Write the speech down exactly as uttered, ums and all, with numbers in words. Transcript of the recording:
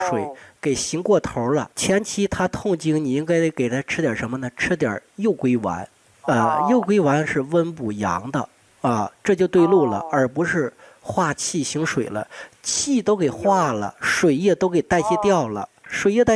水给行过头了。前期他痛经，你应该得给他吃点什么呢？吃点右归丸，呃，右归丸是温补阳的啊，这就对路了，而不是化气行水了，气都给化了，水液都给代谢掉了，水液代。